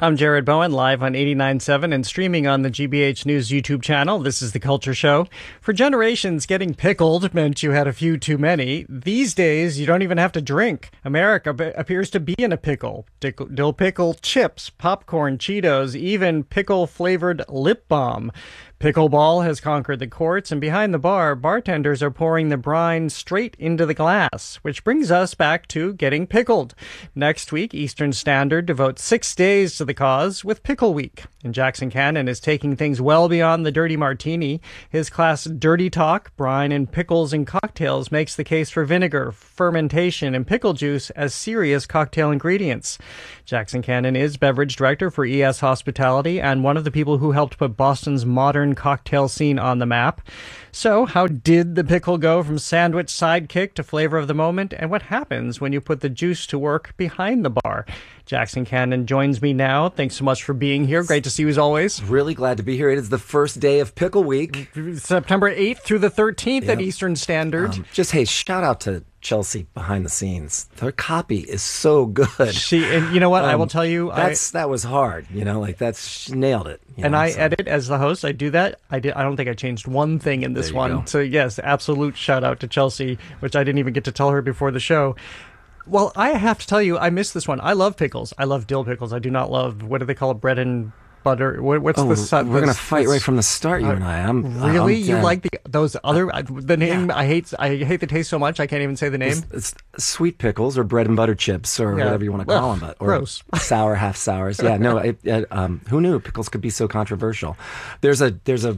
I'm Jared Bowen, live on 89.7 and streaming on the GBH News YouTube channel. This is The Culture Show. For generations, getting pickled meant you had a few too many. These days, you don't even have to drink. America appears to be in a pickle. Dill pickle chips, popcorn, Cheetos, even pickle-flavored lip balm. Pickleball has conquered the courts, and behind the bar, bartenders are pouring the brine straight into the glass, which brings us back to getting pickled. Next week, Eastern Standard devotes 6 days to the cause with Pickle Week. And Jackson Cannon is taking things well beyond the dirty martini. His class Dirty Talk, Brine and Pickles in Cocktails makes the case for vinegar, fermentation, and pickle juice as serious cocktail ingredients. Jackson Cannon is beverage director for ES Hospitality and one of the people who helped put Boston's modern cocktail scene on the map. So, how did the pickle go from sandwich sidekick to flavor of the moment? And what happens when you put the juice to work behind the bar? Jackson Cannon joins me now. Thanks so much for being here. Great to see you as always. Really glad to be here. It is the first day of Pickle Week. September 8th through the 13th at Eastern Standard. Hey, shout out to Chelsea behind the scenes. Their copy is so good. And you know what? I will tell you, that was hard. She nailed it. I edit as the host. I do that. I don't think I changed one thing in this one. Go. So yes, absolute shout out to Chelsea, which I didn't even get to tell her before the show. Well, I have to tell you, I missed this one. I love pickles. I love dill pickles. I do not love, what do they call it, bread and butter? What's the... We're going to fight right from the start, you and I. You like those other... The name, yeah. I hate the taste so much, I can't even say the name. It's sweet pickles or bread and butter chips or whatever you want to call them. Or gross. Sour, half sours. Yeah, no, who knew pickles could be so controversial? There's a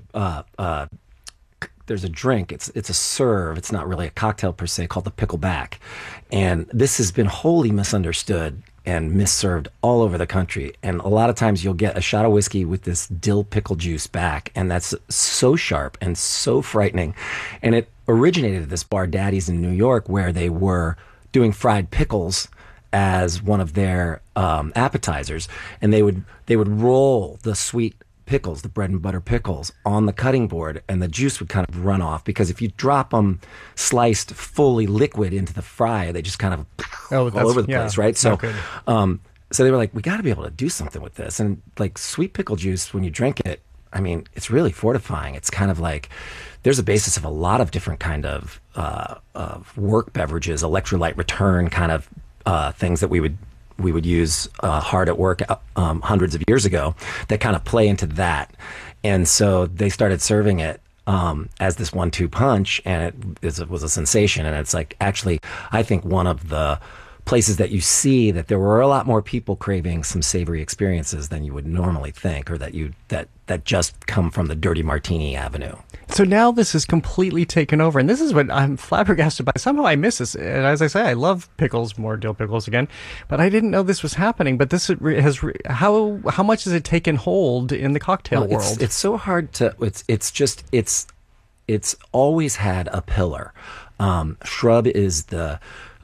drink. It's a serve. It's not really a cocktail per se, called the pickleback, and this has been wholly misunderstood and misserved all over the country. And a lot of times you'll get a shot of whiskey with this dill pickle juice back, and that's so sharp and so frightening. And it originated at this bar, Daddy's in New York, where they were doing fried pickles as one of their appetizers, and they would roll the sweet pickles, the bread and butter pickles, on the cutting board, and the juice would kind of run off, because if you drop them sliced fully liquid into the fry, they just kind of all over the place, right? So so they were like, we got to be able to do something with this. And like sweet pickle juice, when you drink it, I mean, it's really fortifying. It's kind of like, there's a basis of a lot of different kind of work beverages, electrolyte return kind of things that we would use hard at work hundreds of years ago that kind of play into that. And so they started serving it as this 1-2 punch, and it was a sensation. And it's like, actually, I think one of the places that you see that there were a lot more people craving some savory experiences than you would normally think, or that just come from the dirty martini avenue. So now this is completely taken over, and this is what I'm flabbergasted by. Somehow I miss this, and as I say, I love pickles, more dill pickles again, but I didn't know this was happening. But this has how much has it taken hold in the cocktail world? It's so hard to. It's always had a pillar. Shrub is the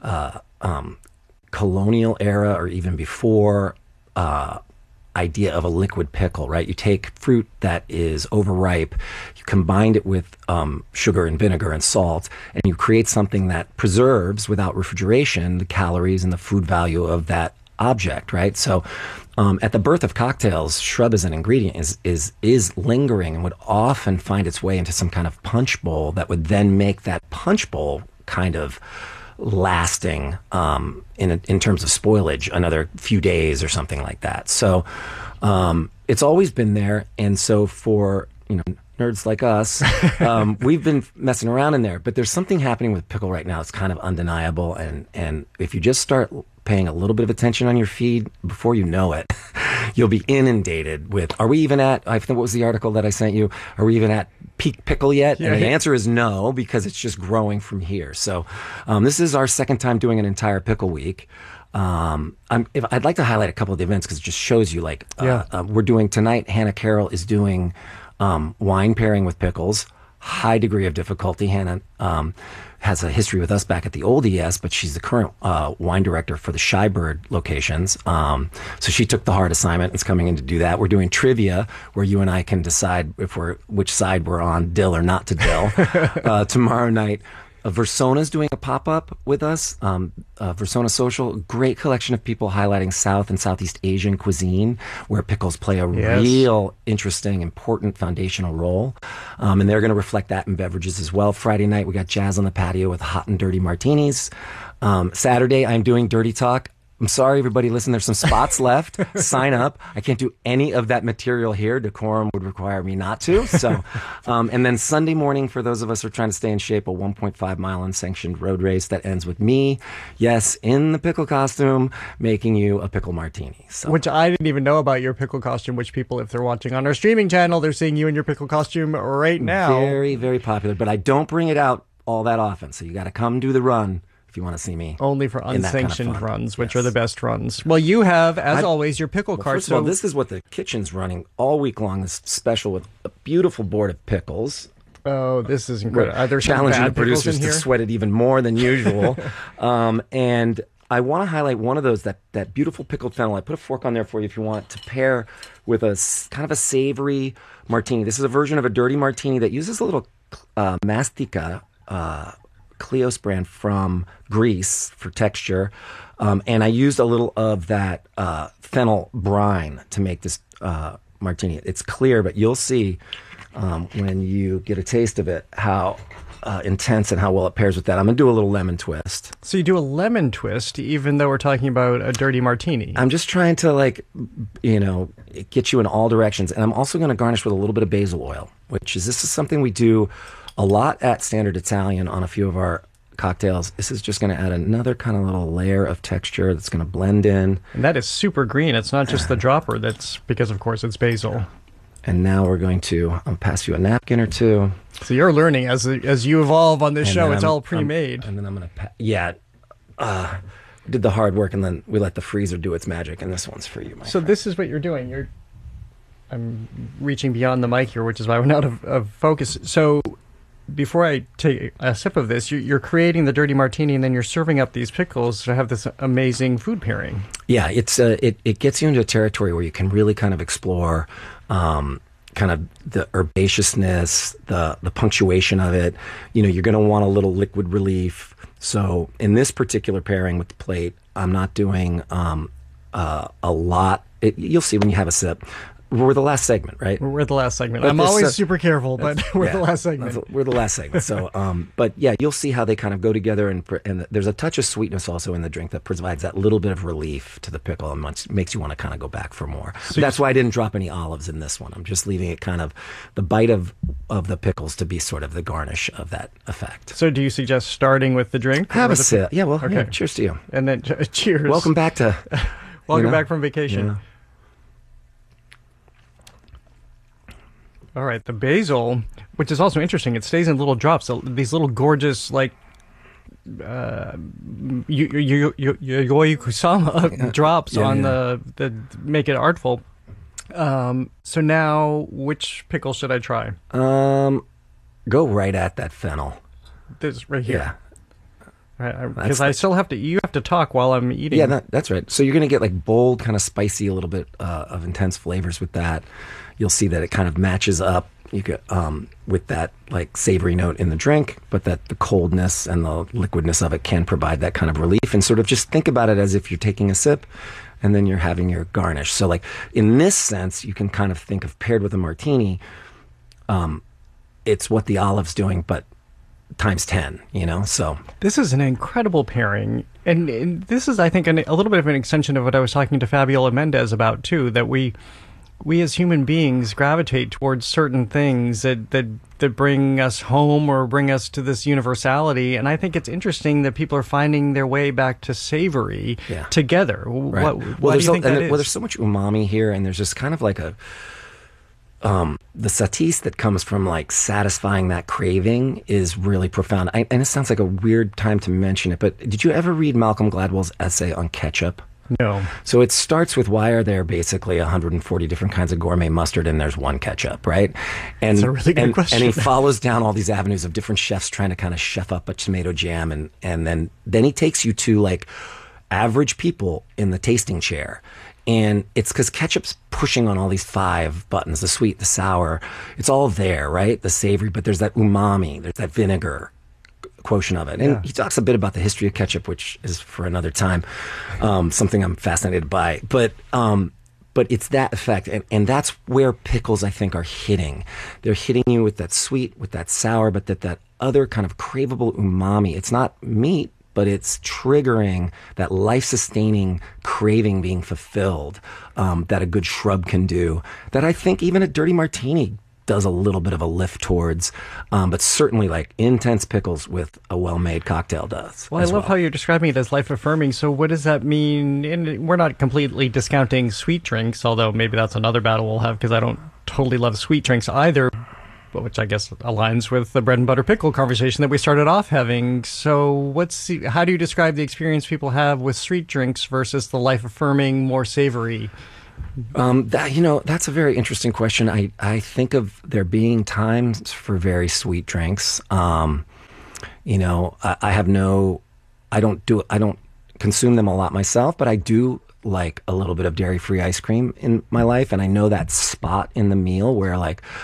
colonial era, or even before, idea of a liquid pickle, right? You take fruit that is overripe, you combine it with sugar and vinegar and salt, and you create something that preserves, without refrigeration, the calories and the food value of that object, right? So at the birth of cocktails, shrub as an ingredient is lingering, and would often find its way into some kind of punch bowl that would then make that punch bowl kind of lasting in terms of spoilage another few days or something like that. So it's always been there, and so for nerds like us, we've been messing around in there. But there's something happening with pickle right now. It's kind of undeniable, and if you just start paying a little bit of attention on your feed, before you know it, you'll be inundated with, are we even at, I think, what was the article that I sent you? Are we even at peak pickle yet? And the answer is no, because it's just growing from here. So this is our second time doing an entire pickle week. I'd like to highlight a couple of the events, because it just shows you, like, we're doing tonight, Hannah Carroll is doing wine pairing with pickles. High degree of difficulty. Hannah has a history with us back at the old ES, but she's the current wine director for the Shybird locations. So she took the hard assignment and is coming in to do that. We're doing trivia, where you and I can decide which side we're on, dill or not to dill. Tomorrow night, Versona's doing a pop-up with us. Versona Social, great collection of people highlighting South and Southeast Asian cuisine, where pickles play a real interesting, important foundational role. And they're going to reflect that in beverages as well. Friday night, we got Jazz on the Patio with hot and dirty martinis. Saturday, I'm doing Dirty Talk. I'm sorry, everybody. Listen, there's some spots left. Sign up. I can't do any of that material here. Decorum would require me not to. So, and then Sunday morning, for those of us who are trying to stay in shape, a 1.5 mile unsanctioned road race that ends with me, yes, in the pickle costume, making you a pickle martini. So. Which I didn't even know about your pickle costume, which people, if they're watching on our streaming channel, they're seeing you in your pickle costume right now. Very, very popular. But I don't bring it out all that often. So you got to come do the run. If you want to see me. Only for unsanctioned runs, which are the best runs. Well, you have, as always, your pickle cart. First of all, this is what the kitchen's running all week long, this special with a beautiful board of pickles. Oh, this is incredible. Are there challenging the producers to sweat it even more than usual. And I want to highlight one of those, that beautiful pickled fennel. I put a fork on there for you if you want to pair with a kind of a savory martini. This is a version of a dirty martini that uses a little mastica, Kleos brand from Greece for texture. And I used a little of that fennel brine to make this martini. It's clear, but you'll see when you get a taste of it how intense and how well it pairs with that. I'm going to do a little lemon twist. So you do a lemon twist, even though we're talking about a dirty martini. I'm just trying to, get you in all directions. And I'm also going to garnish with a little bit of basil oil, this is something we do a lot at Standard Italian on a few of our cocktails. This is just going to add another kind of little layer of texture that's going to blend in. And that is super green. It's not just the dropper. That's because, of course, it's basil. And now we're going to pass you a napkin or two. So you're learning as you evolve on this show. It's all pre-made. And then I'm going to... we did the hard work, and then we let the freezer do its magic, and this one's for you, my friend. This is what you're doing. I'm reaching beyond the mic here, which is why we're out of focus. So... before I take a sip of this, you're creating the dirty martini, and then you're serving up these pickles to have this amazing food pairing. Yeah, it's it gets you into a territory where you can really kind of explore kind of the herbaceousness, the punctuation of it. You're going to want a little liquid relief. So in this particular pairing with the plate, I'm not doing a lot. You'll see when you have a sip. We're the last segment, right? We're the last segment. I'm always super careful, but we're the last segment. We're the last segment. So, but yeah, you'll see how they kind of go together, and there's a touch of sweetness also in the drink that provides that little bit of relief to the pickle and makes you want to kind of go back for more. So that's why I didn't drop any olives in this one. I'm just leaving it kind of the bite of the pickles to be sort of the garnish of that effect. So do you suggest starting with the drink? Have a sip. Yeah, well, okay. Yeah, cheers to you. And then cheers. Welcome back to... Welcome back from vacation. Yeah. All right, the basil, which is also interesting, it stays in little drops. So these little gorgeous, Yoyokusama drops on the make it artful. So now, which pickle should I try? Go right at that fennel. This right here. Yeah. Because I still have to. You have to talk while I'm eating. Yeah, that's right. So you're going to get bold, kind of spicy, a little bit of intense flavors with that. You'll see that it kind of matches up. You get with that savory note in the drink, but that the coldness and the liquidness of it can provide that kind of relief. And sort of just think about it as if you're taking a sip, and then you're having your garnish. So in this sense, you can kind of think of paired with a martini. It's what the olive's doing, but times 10, so this is an incredible pairing, and this is, I think, a little bit of an extension of what I was talking to Fabiola Mendez about too, that we as human beings gravitate towards certain things that bring us home or bring us to this universality. And I think it's interesting that people are finding their way back to savory together. Right. Why do you think that is? Well, there's so much umami here, and there's just kind of the satis that comes from satisfying that craving is really profound. And it sounds like a weird time to mention it, but did you ever read Malcolm Gladwell's essay on ketchup? No. So it starts with, why are there basically 140 different kinds of gourmet mustard and there's one ketchup, right? And that's a really good question. And he follows down all these avenues of different chefs trying to kind of chef up a tomato jam, and then he takes you to average people in the tasting chair. And it's because ketchup's pushing on all these 5 buttons, the sweet, the sour. It's all there, right? The savory, but there's that umami, there's that vinegar, quotient of it. And he talks a bit about the history of ketchup, which is for another time, something I'm fascinated by. But it's that effect, and that's where pickles, I think, are hitting. They're hitting you with that sweet, with that sour, but that other kind of craveable umami. It's not meat, but it's triggering that life-sustaining craving being fulfilled that a good shrub can do, that I think even a dirty martini does a little bit of a lift towards, but certainly like intense pickles with a well-made cocktail does. Well, I love how you're describing it as life-affirming. So what does that mean? And we're not completely discounting sweet drinks, although maybe that's another battle we'll have because I don't totally love sweet drinks either, which I guess aligns with the bread and butter pickle conversation that we started off having. So how do you describe the experience people have with sweet drinks versus the life-affirming, more savory? That's a very interesting question. I think of there being times for very sweet drinks. I don't consume them a lot myself, but I do like a little bit of dairy-free ice cream in my life, and I know that spot in the meal where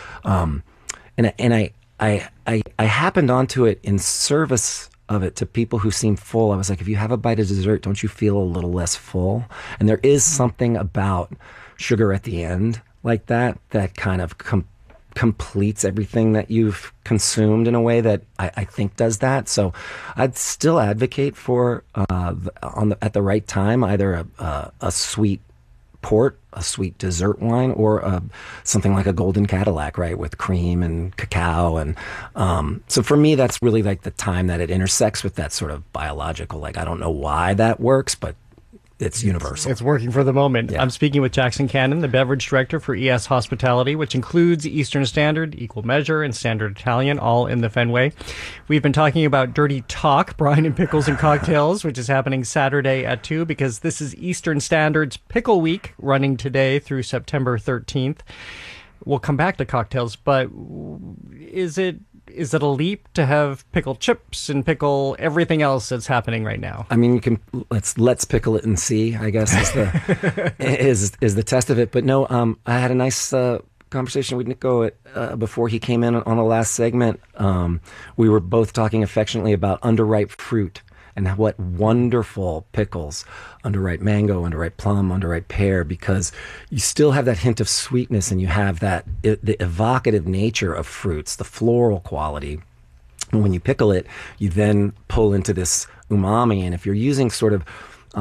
I happened onto it in service of it to people who seem full. I was like, if you have a bite of dessert, don't you feel a little less full? And there is something about sugar at the end like that kind of completes everything that you've consumed in a way that I think does that. So I'd still advocate for at the right time either a sweet port, a sweet dessert wine, or something like a golden Cadillac, right, with cream and cacao. And so for me, that's really like the time that it intersects with that sort of biological, like I don't know why that works, but it's universal. It's working for the moment. Yeah. I'm speaking with Jackson Cannon, the beverage director for ES Hospitality, which includes Eastern Standard, Equal Measure, and Standard Italian, all in the Fenway. We've been talking about Dirty Talk, Brine and Pickles and Cocktails, which is happening Saturday at 2, because this is Eastern Standard's Pickle Week, running today through September 13th. We'll come back to cocktails, but is it a leap to have pickled chips and pickle everything else that's happening right now? I mean, let's pickle it and see, I guess, is the test of it. But no, I had a nice conversation with Nico before he came in on the last segment. We were both talking affectionately about underripe fruit and what wonderful pickles, underripe mango, underripe plum, underripe pear, because you still have that hint of sweetness and you have the evocative nature of fruits, the floral quality. And when you pickle it, you then pull into this umami. And if you're using sort of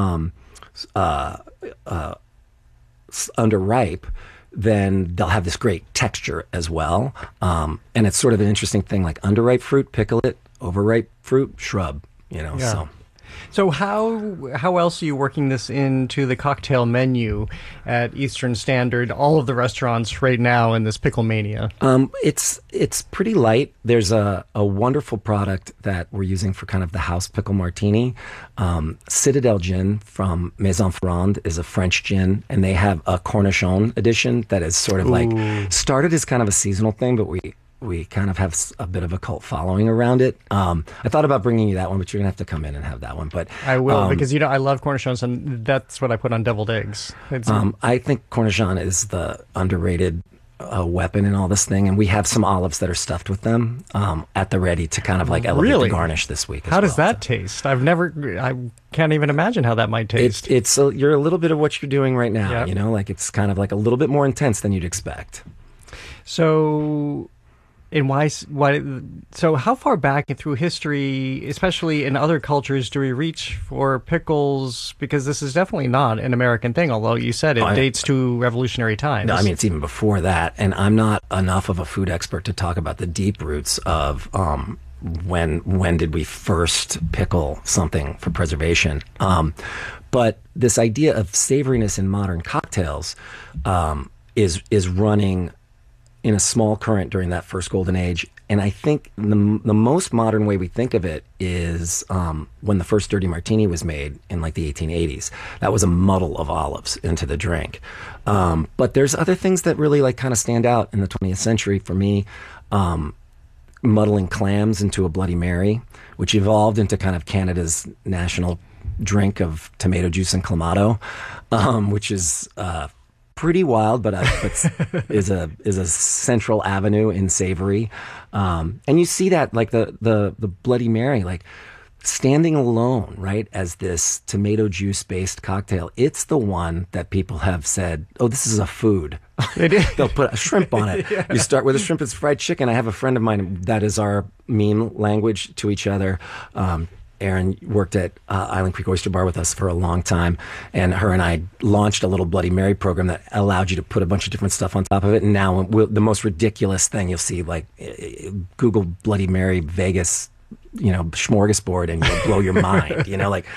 underripe, then they'll have this great texture as well. And it's sort of an interesting thing, like underripe fruit, pickle it, overripe fruit, shrub. Yeah. So how else are you working this into the cocktail menu at Eastern Standard, all of the restaurants right now in this pickle mania? It's pretty light. There's a wonderful product that we're using for kind of the house pickle martini. Citadel Gin from Maison Ferrand is a French gin, and they have a Cornichon edition that is sort of like started as kind of a seasonal thing, but we kind of have a bit of a cult following around it. I thought about bringing you that one, but you're going to have to come in and have that one. But I will, because I love cornichons, and that's what I put on deviled eggs. I think cornichon is the underrated weapon in all this thing, and we have some olives that are stuffed with them at the ready to kind of like elevate the garnish this week. How does that taste? I can't even imagine how that might taste. You're a little bit of what you're doing right now. Yep. Like it's kind of like a little bit more intense than you'd expect. So. And why? So how far back through history, especially in other cultures, do we reach for pickles? Because this is definitely not an American thing, although you said it dates to revolutionary times. No, I mean, it's even before that. And I'm not enough of a food expert to talk about the deep roots of when did we first pickle something for preservation. But this idea of savoriness in modern cocktails is running in a small current during that first golden age. And I think the most modern way we think of it is when the first dirty martini was made in like the 1880s. That was a muddle of olives into the drink. But there's other things that really like kind of stand out in the 20th century for me. Muddling clams into a Bloody Mary, which evolved into kind of Canada's national drink of tomato juice and clamato, which is pretty wild, but is a central avenue in savory. And you see that like the Bloody Mary, like standing alone, right, as this tomato juice based cocktail. It's the one that people have said, oh, this is a food. They'll put a shrimp on it. Yeah. You start with a shrimp, it's fried chicken. I have a friend of mine that is our meme language to each other. Erin worked at Island Creek Oyster Bar with us for a long time, and her and I launched a little Bloody Mary program that allowed you to put a bunch of different stuff on top of it. And now the most ridiculous thing you'll see, like Google Bloody Mary Vegas, smorgasbord, and you'll blow your mind,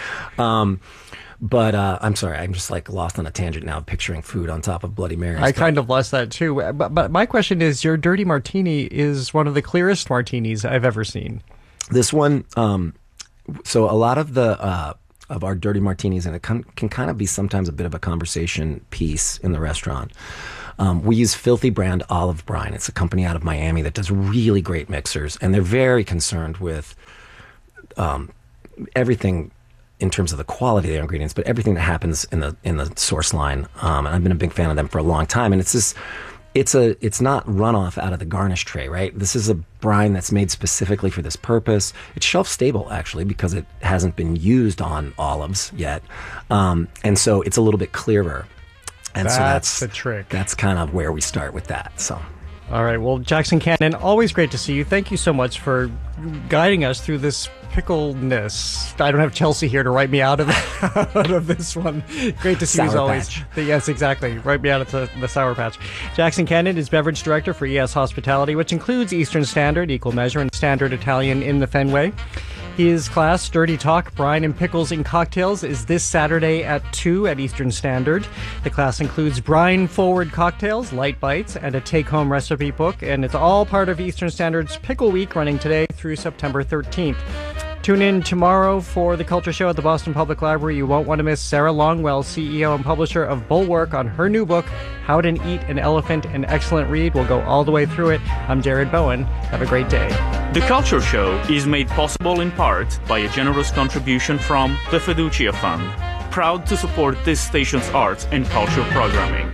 But I'm sorry, I'm just like lost on a tangent now, picturing food on top of Bloody Mary. I kind of lost that too. But my question is, your Dirty Martini is one of the clearest martinis I've ever seen. This one, so a lot of the of our Dirty Martinis, and it can kind of be sometimes a bit of a conversation piece in the restaurant. We use Filthy brand olive brine. It's a company out of Miami that does really great mixers, and they're very concerned with everything in terms of the quality of their ingredients, but everything that happens in the source line. And I've been a big fan of them for a long time. And it's not runoff out of the garnish tray, right? This is a brine that's made specifically for this purpose. It's shelf stable, actually, because it hasn't been used on olives yet. And so it's a little bit clearer. And that's the trick. That's kind of where we start with that. So, all right. Well, Jackson Cannon, always great to see you. Thank you so much for guiding us through this pickleness. I don't have Chelsea here to write me out of this one. Great to see you as always. Patch. Yes, exactly. Write me out of the Sour Patch. Jackson Cannon is beverage director for ES Hospitality, which includes Eastern Standard, Equal Measure, and Standard Italian in the Fenway. His class, Dirty Talk, Brine and Pickles in Cocktails, is this Saturday at 2 at Eastern Standard. The class includes brine-forward cocktails, light bites, and a take-home recipe book, and it's all part of Eastern Standard's Pickle Week running today through September 13th. Tune in tomorrow for the Culture Show at the Boston Public Library. You won't want to miss Sarah Longwell, CEO and publisher of Bulwark, on her new book, How to Eat an Elephant, an excellent read. We'll go all the way through it. I'm Jared Bowen. Have a great day. The Culture Show is made possible in part by a generous contribution from the Fiducia Fund, proud to support this station's arts and culture programming.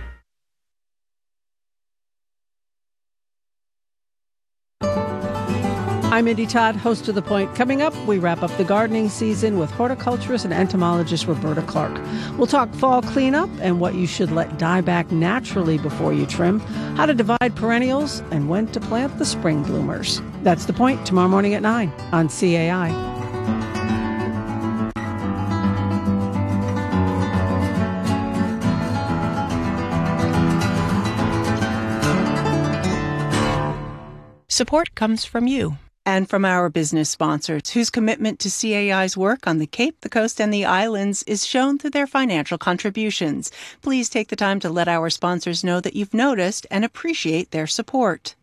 I'm Mindy Todd, host of The Point. Coming up, we wrap up the gardening season with horticulturist and entomologist Roberta Clark. We'll talk fall cleanup and what you should let die back naturally before you trim, how to divide perennials, and when to plant the spring bloomers. That's The Point, tomorrow morning at 9 on CAI. Support comes from you. And from our business sponsors, whose commitment to CAI's work on the Cape, the Coast, and the Islands is shown through their financial contributions. Please take the time to let our sponsors know that you've noticed and appreciate their support.